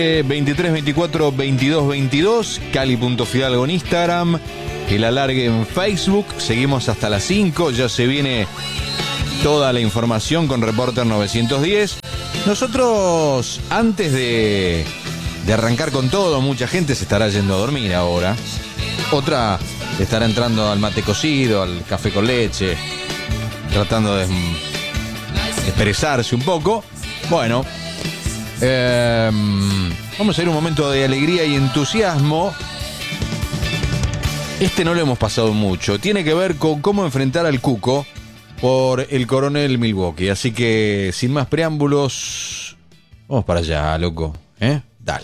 23 24 22 22, Cali.Fidalgo en Instagram, El Alargue en Facebook. Seguimos hasta las 5, ya se viene toda la información con Reporter 910. Nosotros, antes de arrancar con todo, mucha gente se estará yendo a dormir ahora. Otra estará entrando al mate cocido, al café con leche, tratando de expresarse un poco. Bueno, vamos a ir a un momento de alegría y entusiasmo. Este no lo hemos pasado mucho. Tiene que ver con cómo enfrentar al Cuco por el Coronel Milwaukee. Así que, sin más preámbulos, vamos para allá, loco. Dale.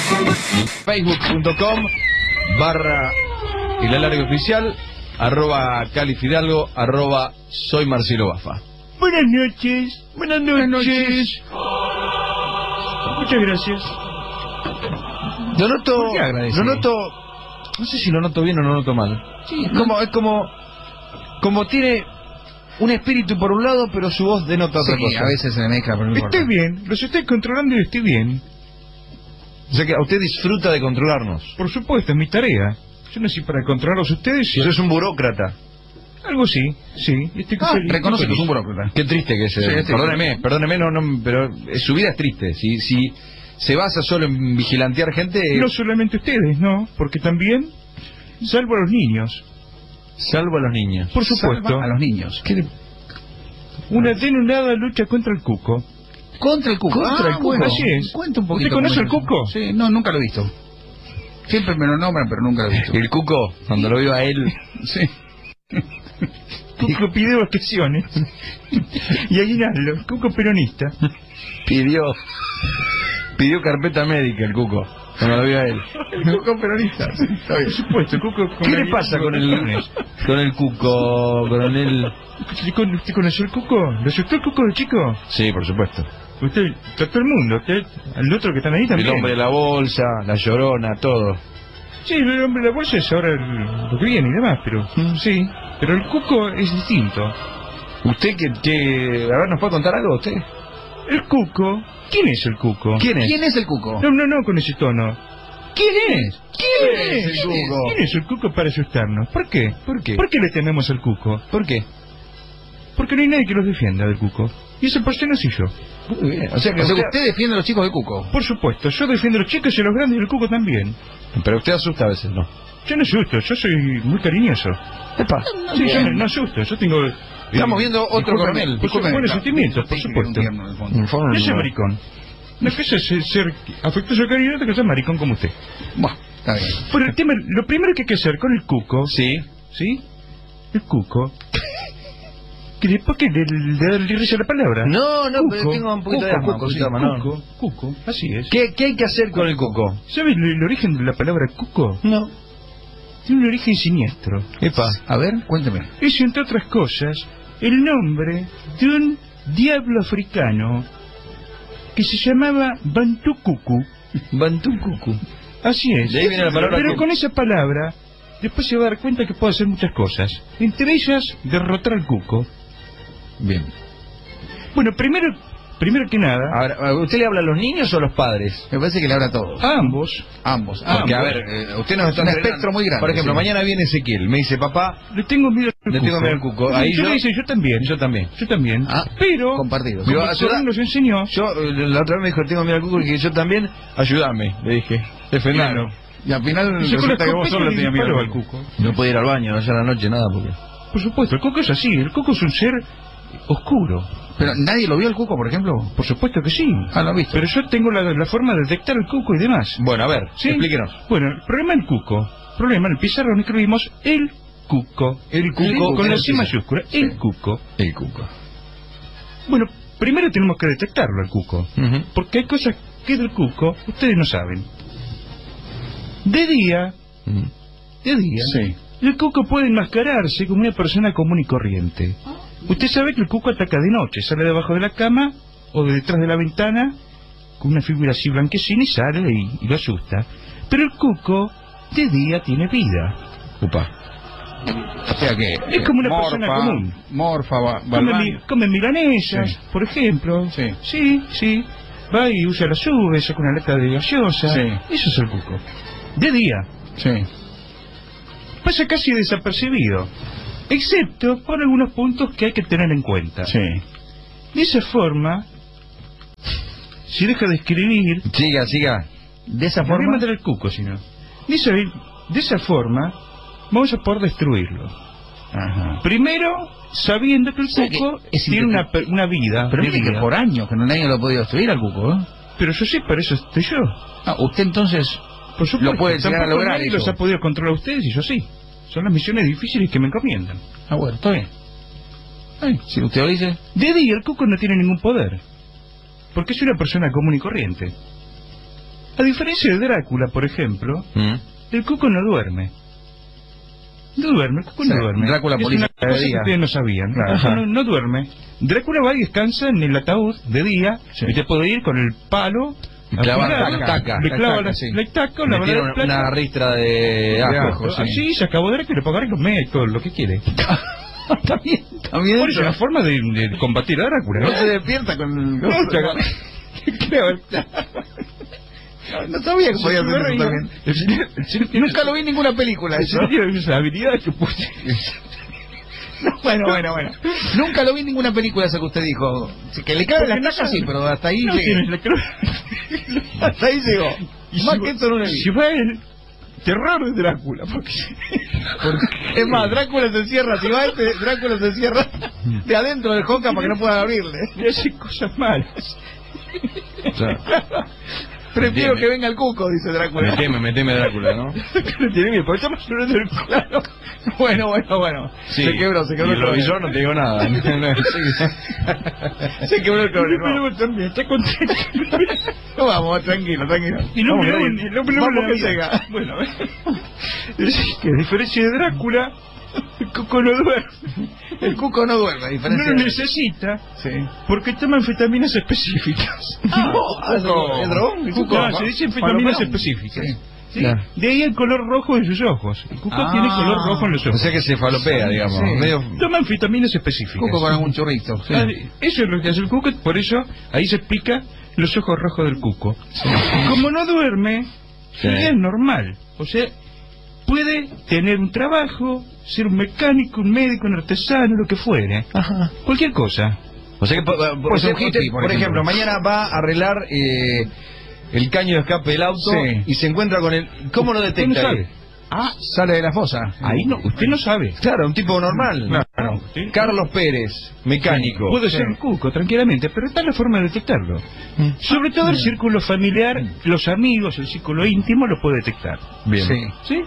Facebook.com/El Alargue Oficial, @CaliFidalgo, @soy Marcelo Bafa. Buenas noches. Buenas noches. Muchas gracias. Lo noto, no sé si lo noto bien o lo noto mal. Sí, es como tiene un espíritu por un lado, pero su voz denota otra cosa. A veces se me mezcla, pero no importa. Estoy bien, los estoy controlando y estoy bien. O sea que a usted disfruta de controlarnos. Por supuesto, es mi tarea. Yo nací para controlarlos a ustedes. Usted es un burócrata. Algo sí. Estoy feliz, reconoce estoy que es un feliz. burócrata. Qué triste que es. Perdóneme, no, pero su vida es triste. Si se basa solo en vigilantear gente... No solamente ustedes, no, porque también salvo a los niños. Salvo a los niños. Por supuesto. Salva a los niños. Una denodada lucha contra el Cuco. Contra el Cuco. Bueno, así es. Cuenta un poquito. ¿Usted conoce al Cuco? Sí, no, nunca lo he visto. Siempre me lo nombran, pero nunca lo he visto. El Cuco, cuando lo vio a él... Sí. Cuco pide vacaciones. Y aguinaldo, Cuco peronista. Pidió carpeta médica el Cuco, cuando lo vio a él. El Cuco peronista. Sí, está bien. Por supuesto, Cuco. ¿Qué le pasa con el Cuco, coronel? ¿Usted conoció el Cuco? ¿Lo asustó el Cuco de chico? Sí, por supuesto. Usted, todo el mundo, usted, al otro que están ahí también. El hombre de la bolsa, la llorona, todo. Sí, el hombre de la bolsa es ahora lo que viene y demás, pero sí. Pero el Cuco es distinto. ¿Usted a ver, nos puede contar algo usted? El Cuco. ¿Quién es el Cuco? ¿Quién es el Cuco? No, con ese tono. ¿Quién es? ¿Quién es el Cuco? ¿Quién es el Cuco para asustarnos? ¿Por qué? ¿Por qué le tememos al Cuco? ¿Por qué? Porque no hay nadie que los defienda del Cuco. Y esa persona soy yo. Muy bien. O sea que usted defiende a los chicos del Cuco. Por supuesto, yo defiendo a los chicos y a los grandes del Cuco también. Pero usted asusta a veces, ¿no? Yo no asusto, yo soy muy cariñoso. Epa. Sí, yo no asusto, yo tengo... Estamos viendo otro coronel. Buenos sentimientos, por supuesto. Yo soy maricón. Una cosa es ser afectuoso y cariñoso, otra cosa es maricón como usted. Bueno, está bien. Pero el tema, lo primero que hay que hacer con el Cuco... Sí. El Cuco... ¿Por qué le da risa la palabra? No, Cuco, pero tengo un poquito de asma. Cuco, así es. ¿Qué hay que hacer con el Cuco? ¿Sabes el origen de la palabra Cuco? No. Tiene un origen siniestro. Epa. A ver, cuénteme. Es, entre otras cosas, el nombre de un diablo africano que se llamaba Bantu Cucu. Bantu Cucu. Así es. De ahí viene la palabra. Pero con esa palabra, después se va a dar cuenta que puede hacer muchas cosas. Entre ellas, derrotar al Cuco. Bien. Bueno, primero que nada... Ahora, ¿usted le habla a los niños o a los padres? Me parece que le habla a todos. A ambos. Porque, a ver, usted nos está un entrenando. espectro muy grande. Por ejemplo, Sí. mañana viene Ezequiel, me dice, papá, Le tengo miedo al Cuco. Ahí yo le dice, yo también. Yo también. Pero, Compartidos. Digo, como ayuda- Corán nos enseñó... Yo, la otra vez me dijo, tengo miedo al Cuco, y dije, yo también, ayúdame, le dije, defendalo. Y al final Y sacó la resulta que vos escopeta solo y tenías miedo disparó al al Cuco. Cuco. No puede ir al baño, allá a la noche, nada, porque... Por supuesto, el Cuco es así. El Cuco es un ser oscuro. Pero nadie lo vio al Cuco, por ejemplo. Por supuesto que sí. Ah, lo ha visto. Pero yo tengo la forma de detectar el Cuco y demás. Bueno, a ver, ¿Sí? explíquenos. Bueno, el problema del Cuco. En el pizarrón escribimos el Cuco. El Cuco. Con la el C mayúscula. El Cuco. El Cuco. Bueno, primero tenemos que detectarlo al Cuco. Porque hay cosas que del Cuco ustedes no saben. De día, Sí. el Cuco puede enmascararse como una persona común y corriente. Usted sabe que el Cuco ataca de noche, sale debajo de la cama o de detrás de la ventana con una figura así blanquecina y sale y lo asusta. Pero el Cuco de día tiene vida. Upa. O sea que... Es como una persona común. Morfa, Balbán. Come milanesas, Sí. por ejemplo. Sí. Sí. va y usa la sube, saca una lata de gaseosa. Sí. Eso es el cuco. De día. Sí. Pasa casi desapercibido, excepto por algunos puntos que hay que tener en cuenta. Sí. De esa forma, si deja de escribir, Siga. De esa no voy a forma. mandar el cuco, si no. De esa forma, vamos a poder destruirlo. Ajá. Primero, sabiendo que el sea cuco que es tiene una vida. Pero de mire que vida. por años que nadie lo ha podido destruir al cuco, ¿eh? Pero yo sí, para eso estoy yo. Ah, usted entonces Por supuesto, lo puede llegar a tampoco lograr nadie eso. los ha podido controlar a ustedes y yo sí. Son las misiones difíciles que me encomiendan. Ah, bueno, está bien. Ay, si usted lo dice. De día el cuco no tiene ningún poder, porque es una persona común y corriente. A diferencia de Drácula, por ejemplo, el cuco no duerme. No duerme, el cuco Sí, no duerme. Drácula es política una de cosa que día. ustedes no sabían. Claro. El cuco no duerme. Drácula va y descansa en el ataúd de día, Sí. y te puede ir con el palo Y clavar afilado, taca. le clava Taca, la sí. taca o la Metieron verdad del plato. una ristra de ajo. ajo, sí. Así se acabó Drácula, para agarrar los medios y todo lo que quiere. Está bien, está bien. Por eso es una forma de combatir a Drácula. No se despierta con el... No, creo. No sabía que podía hacer eso también. Nunca lo vi en ninguna película eso. Esa habilidad que puse. Bueno. Nunca lo vi en ninguna película esa que usted dijo. Que le clave Porque las tacas, sí, pero hasta ahí no llegué. tienes la cruz. Hasta ahí llegó. Y Más si que va- eso no le vi. Si va el terror de Drácula, porque Es más, Drácula se encierra. Si va Drácula se encierra de adentro del Joca para que no puedan abrirle. le hace cosas malas. Prefiero Meteme. que venga el cuco, dice Drácula. Meteme Drácula, ¿no? No tiene miedo, porque estamos hablando del claro. Bueno. Se quebró Y el el cronómetro. revisor no te digo nada. Se quebró el cronómetro. Pero también está contento. No, vamos, tranquilo. Y no Vamos, me Gabriel. lo Vamos que llega. Bueno, es que a diferencia de Drácula, el cuco no duerme. El cuco no duerme, a No diferencia lo de... necesita Sí. porque toma anfetaminas específicas. ¿Es drogón? ¿El cuco? No, se dice anfetaminas Palomón. específicas. Sí. ¿Sí? Claro. De ahí el color rojo en sus ojos. El cuco tiene color rojo en los O ojos. sea que se falopea, digamos. Sí. Medio... Toma anfetaminas específicas. Cuco con algún churrito. Sí. Eso es lo que hace el cuco, por eso ahí se explica los ojos rojos del cuco. Como no duerme, Sí. es normal. O sea, puede tener un trabajo, ser un mecánico, un médico, un artesano, lo que fuere. Ajá. Cualquier cosa. O sea que, Pues un hippie, por ejemplo. mañana va a arreglar el caño de escape del auto Sí. y se encuentra con el... ¿Cómo lo Usted no detecta? sabe. él? Ah, Sale de la fosa. ahí no, usted no sabe. Claro, un tipo normal. Claro. Sí. Carlos Pérez, mecánico. Puede ser un cuco, tranquilamente, pero está la forma de detectarlo. Sobre todo el círculo familiar, los amigos, el círculo íntimo lo puede detectar. Bien. Sí. ¿Sí?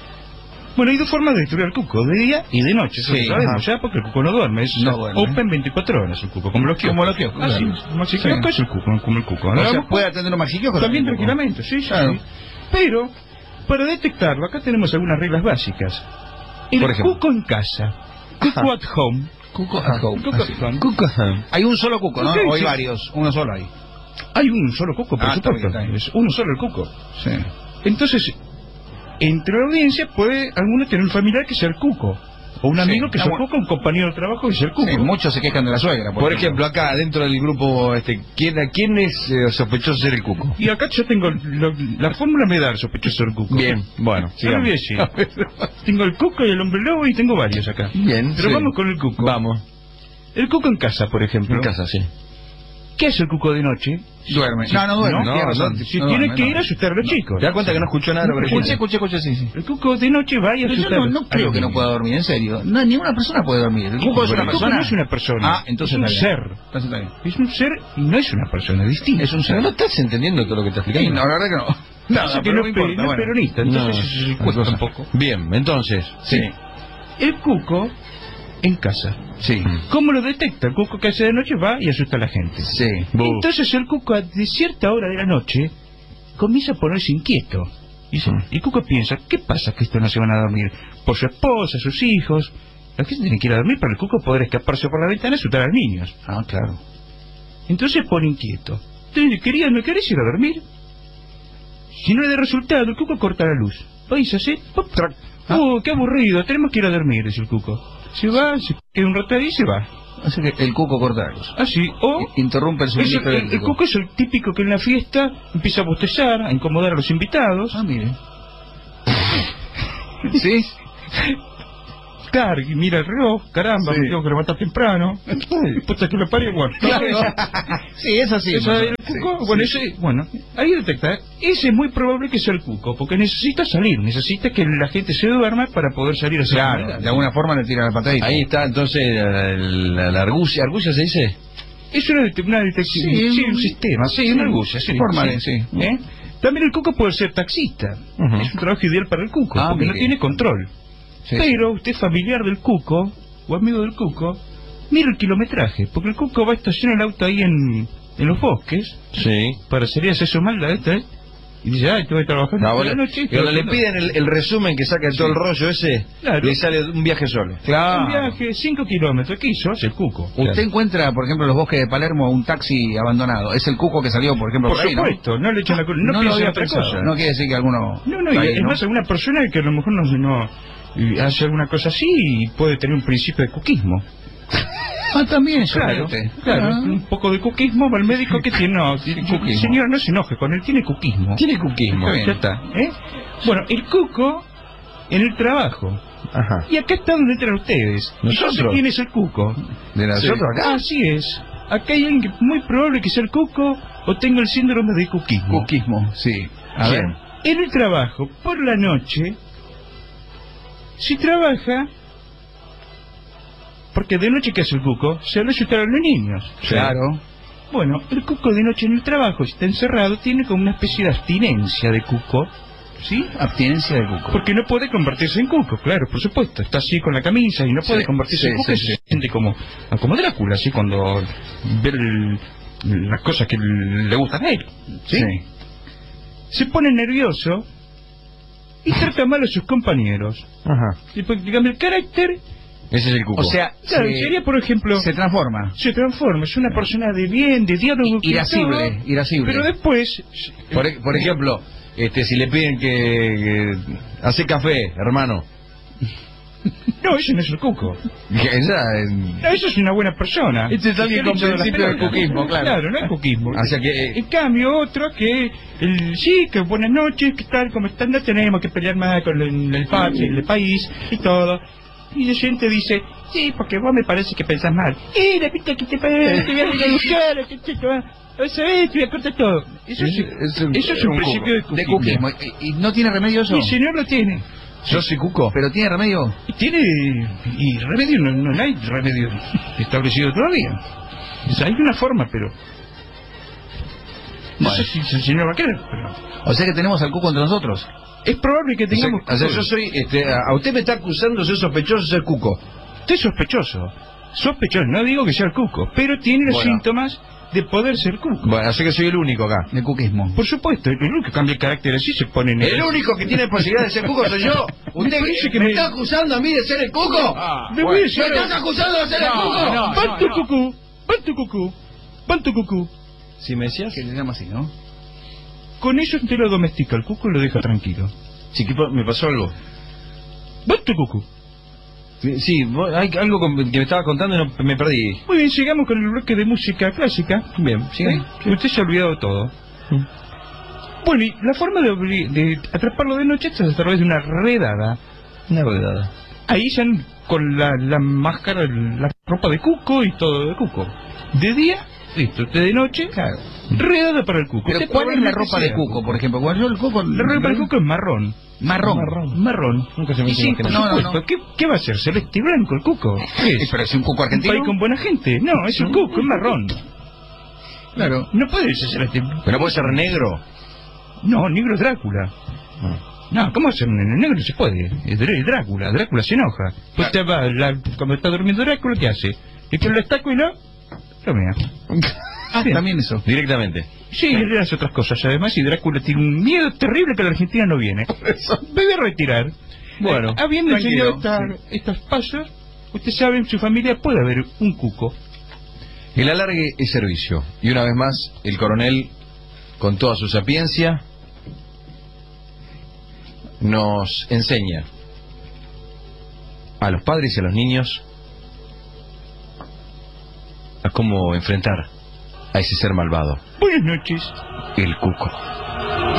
Bueno, hay dos formas de destruir al cuco, de día y de noche. Eso Sí, lo sabemos ajá. ya, porque el cuco no duerme. Es No duerme. open 24 horas el cuco, como los kioscos. Como los kioscos, Así claro. es. Como el Sí. kiosco es el cuco, como el cuco. O ¿no? sea, puede atender un maxiquiojo También el cuco. tranquilamente, sí, sí. Claro. Sí. Pero, para detectarlo, acá tenemos algunas reglas básicas. El Por ejemplo. cuco en casa. Cuco at home. Cuco at home. Cuco at home. Hay un solo cuco, ¿no? Ok, O hay sí. varios. Uno solo hay. Hay un solo cuco, por Ah, está supuesto. bien, está bien. Es uno solo el cuco. Sí. Entonces, entre la audiencia puede alguno tener un familiar que sea el cuco. O un Sí, amigo que sea el bueno. cuco, un compañero de trabajo que sea el cuco. Sí, muchos se quejan de la suegra. Por ejemplo, acá dentro del grupo, ¿quién es sospechoso de ser el cuco? Y acá yo tengo la fórmula me da el sospechoso del cuco. Bien, bueno, Ya lo voy a sigamos. decir. Tengo el cuco y el hombre lobo y tengo varios acá. Bien, Pero sí. vamos con el cuco. Vamos. El cuco en casa, por ejemplo. En casa, sí. ¿Qué hace el cuco de noche? Duerme. No duerme. No, tiene razón. no, Si No tiene duerme, que no. ir a asustar a los chicos. ¿Te das cuenta que no escuchó nada? Pero Escuche, sí. El cuco de noche va y Pero yo asusta a los- no creo a que los no pueda dormir, en serio. No, ninguna persona puede dormir. El cuco es una El cuco persona. no es una persona. Ah, entonces es un está bien. ser. Entonces está bien. Es un ser y no es una persona, es distinto. Es un ser. Pero no estás entendiendo todo lo que te Sí, explicando. no, la verdad que no. Pasa que no es importa, no es bueno. peronista, entonces No, eso se cuesta cosa. un poco. Bien, entonces. Sí. El cuco en casa. Sí. ¿Cómo lo detecta? El cuco que hace de noche va y asusta a la gente. Sí. Entonces el cuco a de cierta hora de la noche comienza a ponerse inquieto. Y el cuco piensa, ¿qué pasa que estos no se van a dormir? Por su esposa, sus hijos. La gente tiene que ir a dormir para el cuco poder escaparse por la ventana y asustar a los niños. Ah, claro. Entonces se pone inquieto. Entonces, ¿no querés ir a dormir? Si no le da resultado, el cuco corta la luz. Va y se hace, pop, trac. Qué aburrido, tenemos que ir a dormir, dice el cuco. Se va, se queda un rato ahí y se va. Así que el cuco corta la luz. Así, o... Interrumpe el suministro el eléctrico. cuco es el típico que en la fiesta empieza a bostezar, a incomodar a los invitados. Ah, mire. ¿Sí? Claro, y mira el reloj, caramba, Sí. me tengo que levantar temprano. Puta que lo parió, bueno. Sí, es así. Esa es el cuco, bueno, ahí detecta, ese es muy probable que sea el cuco, porque necesita salir, necesita que la gente se duerma para poder salir a hacer Claro, actividades. de alguna forma le tira la patadita. Ahí está entonces la argucia. ¿Argucia se dice? Es una detección, Sí, sí, un sistema, sí, una argucia, sí. Forma de, sí. ¿Eh? También el cuco puede ser taxista, Ujú. es un trabajo ideal para el cuco, Ah, porque no mire. tiene control. Sí, Pero usted familiar del cuco, o amigo del cuco, mira el kilometraje, porque el cuco va a estacionar el auto ahí en los bosques, Sí. para salir a hacer su maldad, y dice, ay, tengo que trabajar No, toda bueno, la noche. y cuando le piden el resumen que saca todo el rollo ese, Claro. le sale un viaje solo. Claro. Un viaje 5 kilómetros, ¿qué hizo? Hace el cuco. Usted encuentra, por ejemplo, en los bosques de Palermo un taxi abandonado. Es el cuco que salió, por ejemplo, Por ahí, ¿no? supuesto, no le echan la culpa, no, lo piensa en había otra pensado. cosa. No quiere decir que alguno... No, está y ahí, es más, una persona que a lo mejor no hace alguna cosa así y puede tener un principio de cuquismo. Ah, también, Claro, seguramente. claro, Ah. un poco de cuquismo, va el médico que tiene, no, cuquismo. señora, no se enoje con él, tiene cuquismo. Tiene cuquismo. Ya está, ¿eh? Bueno, el cuco en el trabajo. Ajá. Y acá está donde entran ustedes. ¿Nosotros? Entonces, ¿quién es el cuco? ¿De nosotros acá? Así es. Acá hay alguien que muy probable que sea el cuco o tenga el síndrome de cuquismo. Cuquismo, sí. A ¿Quién? ver. En el trabajo, por la noche, si trabaja, porque de noche, ¿qué hace el cuco? Se va a asustar a los niños. Claro. Bueno, el cuco de noche en el trabajo, si está encerrado, tiene como una especie de abstinencia de cuco, ¿sí? Abstinencia de cuco. Porque no puede convertirse en cuco, claro, por supuesto. Está así con la camisa y no puede Sí, convertirse en sí, cuco y sí, se sí. siente como Drácula, así cuando ve las cosas que le gustan a él, ¿sí? Se pone nervioso y trata mal a sus compañeros. Ajá. Y dígame el carácter, Ese es el cuco. O sea, claro, sería por ejemplo, se transforma. se transforma, es una persona de bien, de diálogo, que Irascible, todo, irascible. pero después, Por ejemplo, si le piden que hace café, hermano. no, eso no es el cuco. Esa, No, eso es una buena persona. Este es alguien Que le con echa las principio de pelotas. cuquismo, claro. Claro, no es cuquismo. o sea que En cambio, otro que, sí, que buenas noches, ¿qué tal? ¿Cómo están? No tenemos que pelear más con el país y todo. Y el gente dice, sí, porque vos me parece que pensás mal. La pita que te parece, te voy a ir a buscar, te voy a cortar todo. Eso es un principio de De cuquismo. cuquismo. ¿Y no tiene remedio eso? El señor lo tiene. yo soy cuco. ¿Pero tiene remedio? Y tiene, y remedio, no hay remedio establecido todavía. O sea, hay una forma, pero... No sé si el señor va a querer, pero... O sea que tenemos al cuco entre nosotros. Es probable que tengamos... O sea, yo soy, a usted me está acusando de ser sospechoso de ser cuco. Usted es sospechoso. Sospechoso, no digo que sea el cuco, pero tiene los Bueno. síntomas de poder ser cuco. Bueno, así que soy el único acá. De cuquismo. Por supuesto, el único que cambia el carácter así se pone en El único que tiene posibilidad de ser cuco soy yo. ¿Usted parece que me me- está acusando a mí de ser el cuco? Me voy a ¿Me decir... estás acusando de ser el cuco? ¡Van tu cucú! ¡Van tu cucú! ¡Van tu cucú! Si me decías Que le llama así, ¿no? Con eso usted lo domestica, el cuco y lo deja tranquilo. Chiquipo, me pasó algo. ¡Van tu cucú! Sí, hay algo que me estaba contando y no, me perdí. Muy bien, sigamos con el bloque de música clásica. Bien, sigan. Usted se ha olvidado de todo. Bueno, y la forma de atraparlo de noche es a través de una redada. Una redada. Ahí ya con la máscara, la ropa de cuco y todo de cuco. De día, listo. De noche, Claro. redada para el cuco. Pero Usted ¿cuál es la probablemente ropa de sea cuco, por ejemplo? ¿Cuál es el cuco? La ropa para el cuco es marrón. Marrón. Marrón. Nunca se me Y hizo sí, imaginar. por No, supuesto. ¿Qué va a ser? ¿Celeste y blanco el cuco? ¿Qué es? Pero es un cuco ¿Un argentino. país con buena gente? No, es un cuco, es marrón. Claro. No puede ser celeste. Pero no puede ser negro. No, negro es Drácula. No, ¿cómo hacer un negro? No se puede. Es Drácula. Drácula se enoja. Pues te va, cuando está durmiendo Drácula, ¿qué hace? Le pone el estaco y lo mea. Ah, Bien. también eso. Directamente. Sí, le hace otras cosas. Además, y Drácula tiene un miedo terrible que la Argentina no viene. Me voy a retirar. Bueno, habiendo tranquilo, enseñado estos pasos, usted sabe, en su familia puede haber un cuco. El alargue es servicio. Y una vez más, el coronel, con toda su sapiencia, nos enseña a los padres y a los niños cómo enfrentar a ese ser malvado, Buenas noches. el Cuco.